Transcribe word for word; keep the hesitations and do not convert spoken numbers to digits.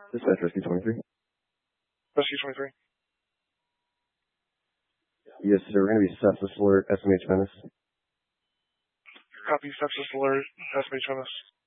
Dispatch Rescue twenty-three. Rescue twenty-three. Yes, sir. We're going to be sepsis alert, S M H menace. Copy, sepsis alert, S M H menace.